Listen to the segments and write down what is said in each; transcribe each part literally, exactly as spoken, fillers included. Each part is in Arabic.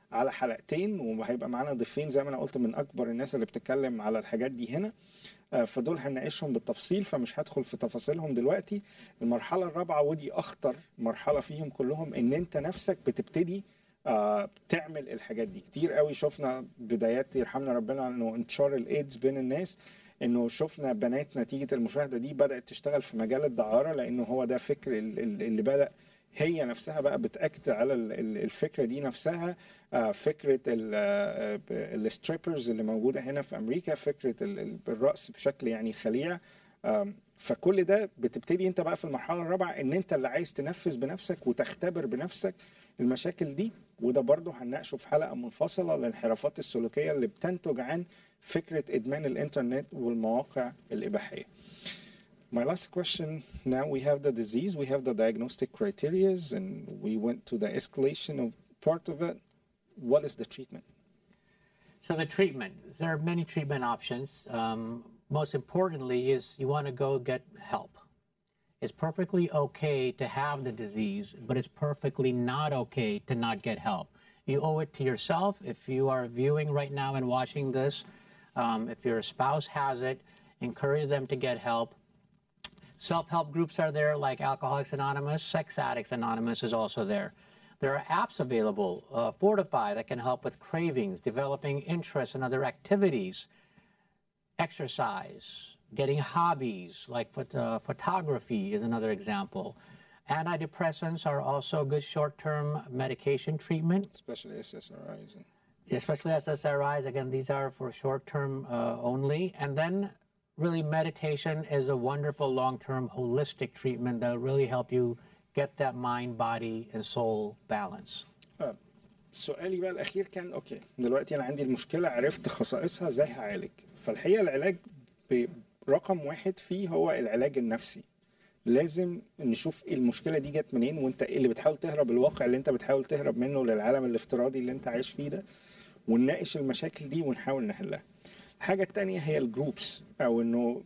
على حلقتين، وهيبقى معانا ضيفين زي ما انا قلت من اكبر الناس اللي بتتكلم على الحاجات دي هنا. آه، فدول هنناقشهم بالتفصيل، فمش هدخل في تفاصيلهم دلوقتي. المرحله الرابعه ودي اخطر مرحله فيهم كلهم، ان انت نفسك بتبتدي آه، تعمل الحاجات دي. كتير قوي شفنا بدايات، يرحمنا ربنا، انه انتشار الايدز بين الناس، انه شفنا بنات نتيجه المشاهده دي بدات تشتغل في مجال الدعاره، لانه هو ده فكر ال- ال- اللي بدا هي نفسها بقى بتاكت على ال- ال- الفكره دي نفسها. آه، فكره الستريبرز اللي موجوده هنا في امريكا، فكره ال- ال- الرقص بشكل يعني خليع. آم، فكل ده بتبتدي انت بقى في المرحله الرابعه ان انت اللي عايز تنفذ بنفسك وتختبر بنفسك المشاكل دي. وده برضه هنناقشه في حلقه منفصله، الانحرافات السلوكيه اللي بتنتج عن فكره ادمان الانترنت والمواقع الاباحيه. My last question, now we have the disease, we have the diagnostic criteria, and we went to the escalation of part of it. What is the treatment? So the treatment, there are many treatment options. Um, most importantly is you want to go get help. It's perfectly okay to have the disease, but it's perfectly not okay to not get help. You owe it to yourself. If you are viewing right now and watching this, um, if your spouse has it, encourage them to get help. Self-help groups are there like Alcoholics Anonymous. Sex Addicts Anonymous is also there. There are apps available, uh, Fortify, that can help with cravings, developing interests in other activities, exercise, getting hobbies like phot uh, photography is another example. Antidepressants are also good short-term medication treatment. Especially S S R Is. And Especially S S R Is, again, these are for short-term uh, only. And then really meditation is a wonderful long-term holistic treatment that will really help you get that mind, body, and soul balance. آه، سؤالي بقى الأخير كان أوكي، دلوقتي أنا عندي المشكلة، عرفت خصائصها، إزاي هعالج؟ فالحقيقة العلاج ب- رقم واحد فيه هو العلاج النفسي. لازم نشوف المشكلة دي جت منين، وانت ايه اللي بتحاول تهرب، الواقع اللي انت بتحاول تهرب منه للعالم الافتراضي اللي انت عايش فيه ده، ونناقش المشاكل دي ونحاول نحلها. الحاجة التانية هي الجروبس، او انه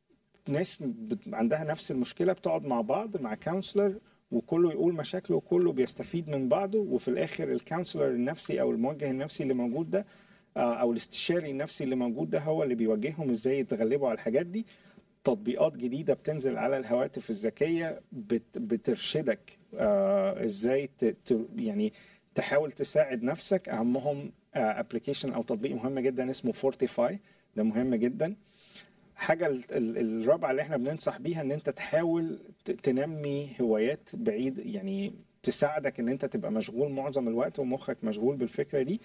ناس بت- عندها نفس المشكلة بتقعد مع بعض مع كونسلر، وكله يقول مشاكله وكله بيستفيد من بعضه، وفي الاخر الكونسلر النفسي او الموجه النفسي اللي موجود ده، آه، او الاستشاري النفسي اللي موجود ده، هو اللي بيوجههم ازاي يتغلبوا على الحاجات دي. تطبيقات جديدة بتنزل على الهواتف الذكية بت بترشدك آه ازاي ت ت يعني تحاول تساعد نفسك. اهمهم ابلكيشن او تطبيق مهم جدا اسمه فورتيفاي، ده مهم جدا. حاجة ال- ال- الرابعة اللي احنا بننصح بيها ان انت تحاول ت- تنمي هوايات بعيد، يعني تساعدك ان انت تبقى مشغول معظم الوقت ومخك مشغول بالفكرة دي.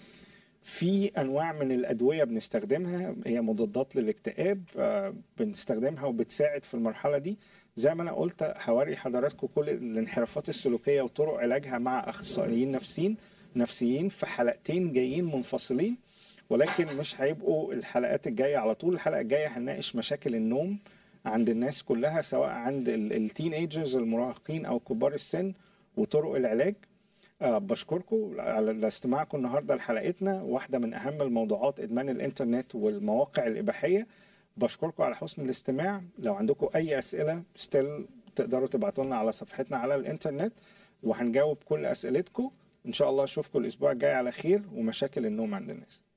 في انواع من الادويه بنستخدمها، هي مضادات للاكتئاب، آه، بنستخدمها وبتساعد في المرحله دي. زي ما انا قلت هوري حضراتكم كل الانحرافات السلوكيه وطرق علاجها مع اخصائيين نفسيين نفسيين في حلقتين جايين منفصلين، ولكن مش هيبقوا الحلقات الجايه على طول. الحلقه الجايه هنناقش مشاكل النوم عند الناس كلها، سواء عند التين ايجرز المراهقين او كبار السن، وطرق العلاج. آه، بشكركم على استماعكم النهارده لحلقتنا، واحده من اهم الموضوعات ادمان الانترنت والمواقع الاباحيه. بشكركم على حسن الاستماع. لو عندكم اي اسئله ستيل تقدروا تبعتوا لنا على صفحتنا على الانترنت، وهنجاوب كل اسئلتكم ان شاء الله. اشوفكم الاسبوع الجاي على خير، ومشاكل النوم عند الناس.